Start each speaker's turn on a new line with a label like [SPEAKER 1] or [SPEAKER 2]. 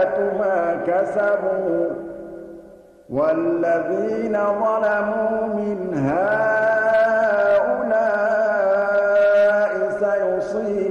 [SPEAKER 1] سيئات ما كسبوا والذين ظلموا من هؤلاء سيصيبهم